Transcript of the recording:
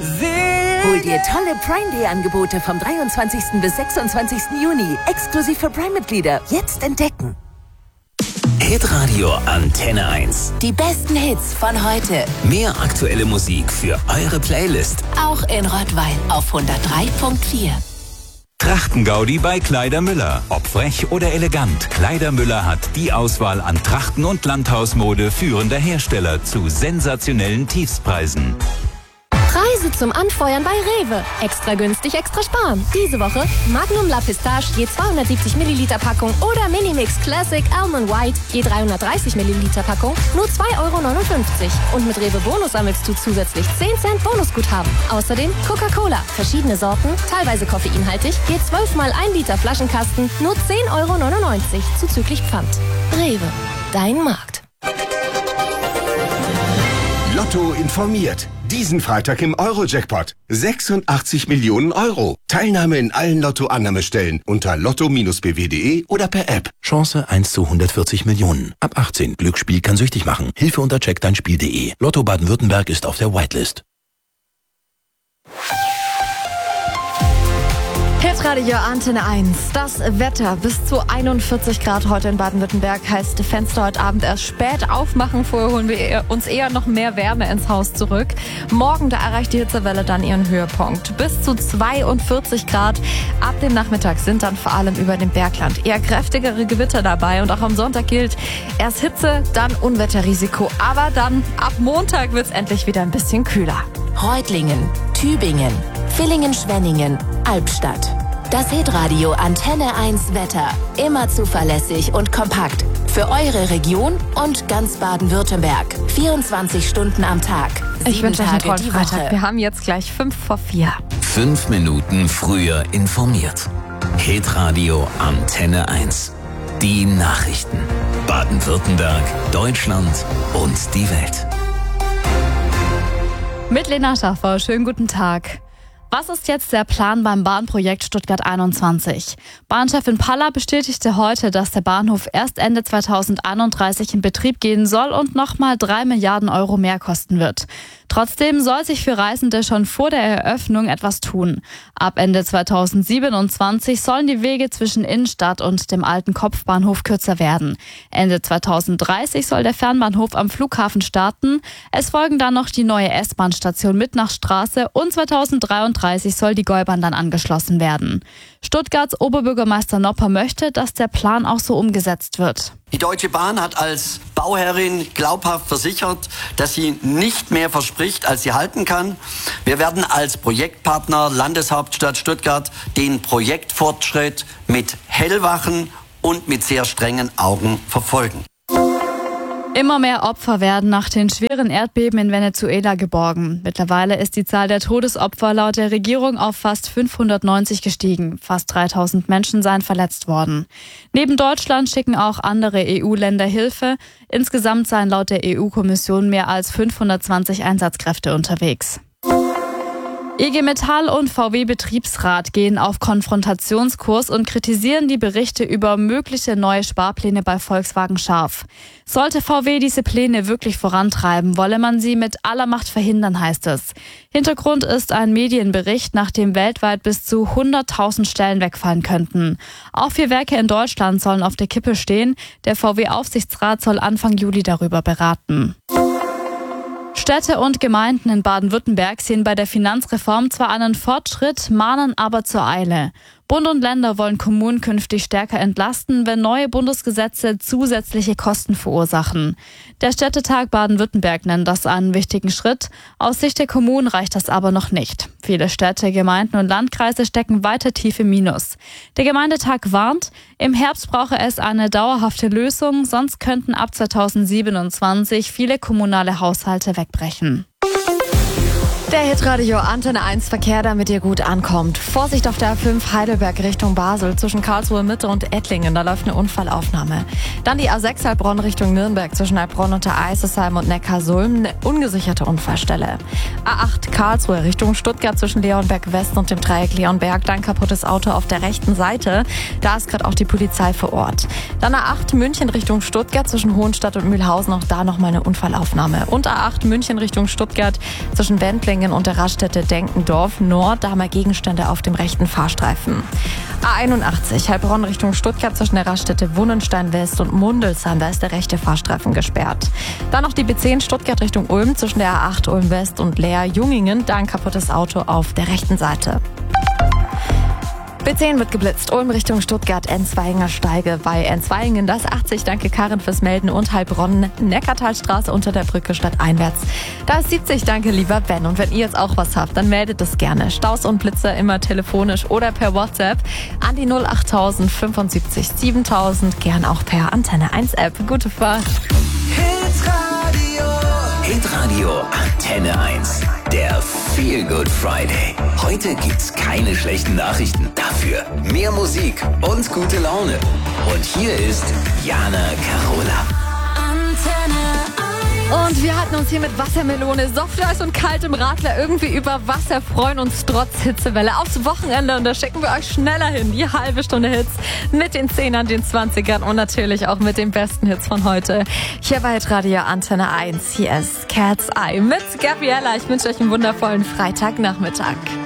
Hol dir tolle Prime Day Angebote vom 23. bis 26. Juni. Exklusiv für Prime-Mitglieder. Jetzt entdecken. Hitradio Antenne 1. Die besten Hits von heute. Mehr aktuelle Musik für eure Playlist. Auch in Rottweil auf 103.4. Trachtengaudi bei Kleidermüller. Ob frech oder elegant, Kleidermüller hat die Auswahl an Trachten- und Landhausmode führender Hersteller zu sensationellen Tiefstpreisen. Preise zum Anfeuern bei Rewe. Extra günstig, extra sparen. Diese Woche Magnum La Pistache je 270 Milliliter Packung oder Minimix Classic Almond White je 330 Milliliter Packung nur 2,59 €. Und mit Rewe Bonus sammelst du zusätzlich 10 Cent Bonusguthaben. Außerdem Coca-Cola, verschiedene Sorten, teilweise koffeinhaltig, je 12 mal 1 Liter Flaschenkasten nur 10,99 € zuzüglich Pfand. Rewe, dein Markt. Lotto informiert. Diesen Freitag im Euro-Jackpot. 86 Millionen Euro. Teilnahme in allen Lotto-Annahmestellen unter lotto-bw.de oder per App. Chance 1 zu 140 Millionen. Ab 18. Glücksspiel kann süchtig machen. Hilfe unter checkdeinspiel.de. Lotto Baden-Württemberg ist auf der Whitelist. Hitradio Antenne 1. Das Wetter bis zu 41 Grad heute in Baden-Württemberg heißt Fenster heute Abend erst spät aufmachen. Vorher holen wir uns eher noch mehr Wärme ins Haus zurück. Morgen, da erreicht die Hitzewelle dann ihren Höhepunkt. Bis zu 42 Grad. Ab dem Nachmittag sind dann vor allem über dem Bergland eher kräftigere Gewitter dabei. Und auch am Sonntag gilt erst Hitze, dann Unwetterrisiko. Aber dann ab Montag wird's endlich wieder ein bisschen kühler. Reutlingen, Tübingen, Villingen-Schwenningen, Albstadt. Das Hitradio Antenne 1 Wetter. Immer zuverlässig und kompakt. Für eure Region und ganz Baden-Württemberg. 24 Stunden am Tag. Ich wünsche euch einen tollen die Freitag. Woche. Wir haben jetzt gleich 5:04. 5 Minuten früher informiert. Hitradio Antenne 1. Die Nachrichten. Baden-Württemberg, Deutschland und die Welt. Mit Lena Schaffer, schönen guten Tag. Was ist jetzt der Plan beim Bahnprojekt Stuttgart 21? Bahnchefin Paller bestätigte heute, dass der Bahnhof erst Ende 2031 in Betrieb gehen soll und nochmal 3 Milliarden Euro mehr kosten wird. Trotzdem soll sich für Reisende schon vor der Eröffnung etwas tun. Ab Ende 2027 sollen die Wege zwischen Innenstadt und dem alten Kopfbahnhof kürzer werden. Ende 2030 soll der Fernbahnhof am Flughafen starten. Es folgen dann noch die neue S-Bahn-Station Mitnachstraße und 2033 soll die Gäubahn dann angeschlossen werden. Stuttgarts Oberbürgermeister Nopper möchte, dass der Plan auch so umgesetzt wird. Die Deutsche Bahn hat als Bauherrin glaubhaft versichert, dass sie nicht mehr verspricht, als sie halten kann. Wir werden als Projektpartner Landeshauptstadt Stuttgart den Projektfortschritt mit hellwachen und mit sehr strengen Augen verfolgen. Immer mehr Opfer werden nach den schweren Erdbeben in Venezuela geborgen. Mittlerweile ist die Zahl der Todesopfer laut der Regierung auf fast 590 gestiegen. Fast 3000 Menschen seien verletzt worden. Neben Deutschland schicken auch andere EU-Länder Hilfe. Insgesamt seien laut der EU-Kommission mehr als 520 Einsatzkräfte unterwegs. IG Metall und VW-Betriebsrat gehen auf Konfrontationskurs und kritisieren die Berichte über mögliche neue Sparpläne bei Volkswagen scharf. Sollte VW diese Pläne wirklich vorantreiben, wolle man sie mit aller Macht verhindern, heißt es. Hintergrund ist ein Medienbericht, nach dem weltweit bis zu 100.000 Stellen wegfallen könnten. Auch 4 Werke in Deutschland sollen auf der Kippe stehen. Der VW-Aufsichtsrat soll Anfang Juli darüber beraten. Städte und Gemeinden in Baden-Württemberg sehen bei der Finanzreform zwar einen Fortschritt, mahnen aber zur Eile. Bund und Länder wollen Kommunen künftig stärker entlasten, wenn neue Bundesgesetze zusätzliche Kosten verursachen. Der Städtetag Baden-Württemberg nennt das einen wichtigen Schritt. Aus Sicht der Kommunen reicht das aber noch nicht. Viele Städte, Gemeinden und Landkreise stecken weiter tief im Minus. Der Gemeindetag warnt, im Herbst brauche es eine dauerhafte Lösung, sonst könnten ab 2027 viele kommunale Haushalte wegbrechen. Der Hitradio Antenne 1 Verkehr, damit ihr gut ankommt. Vorsicht auf der A5 Heidelberg Richtung Basel zwischen Karlsruhe Mitte und Ettlingen, da läuft eine Unfallaufnahme. Dann die A6 Heilbronn Richtung Nürnberg zwischen Heilbronn und der Eisesheim und Neckarsulm, eine ungesicherte Unfallstelle. A8 Karlsruhe Richtung Stuttgart zwischen Leonberg West und dem Dreieck Leonberg, dann kaputtes Auto auf der rechten Seite. Da ist gerade auch die Polizei vor Ort. Dann A8 München Richtung Stuttgart zwischen Hohenstadt und Mühlhausen, auch da nochmal eine Unfallaufnahme. Und A8 München Richtung Stuttgart zwischen Wendlingen Enzweigen und der Raststätte Denkendorf Nord. Da haben wir Gegenstände auf dem rechten Fahrstreifen. A81 Heilbronn Richtung Stuttgart zwischen der Raststätte Wunnenstein West und Mundelsheim. Da ist der rechte Fahrstreifen gesperrt. Dann noch die B10 Stuttgart Richtung Ulm zwischen der A8 Ulm West und Leer-Jungingen. Da ein kaputtes Auto auf der rechten Seite. B10 wird geblitzt. Ulm Richtung Stuttgart, Enzweigener Steige bei Enzweingen. Das 80, danke Karin fürs Melden. Und Heilbronn, Neckartalstraße unter der Brücke stadteinwärts. Da ist 70, danke lieber Ben. Und wenn ihr jetzt auch was habt, dann meldet es gerne. Staus und Blitze immer telefonisch oder per WhatsApp an die 08000 75 7000. Gern auch per Antenne 1 App. Gute Fahrt. Hitradio Antenne 1. Der Feel Good Friday. Heute gibt's keine schlechten Nachrichten. Dafür mehr Musik und gute Laune. Und hier ist Jana Carola. Antenne 1. Und wir hatten uns hier mit Wassermelone, Softeis und kaltem Radler irgendwie über Wasser freuen uns trotz Hitzewelle aufs Wochenende. Und da schicken wir euch schneller hin. Die halbe Stunde Hits mit den 10ern, den 20ern und natürlich auch mit den besten Hits von heute. Hier bei Radio Antenne 1. Hier ist Cat's Eye mit Gabriella. Ich wünsche euch einen wundervollen Freitagnachmittag.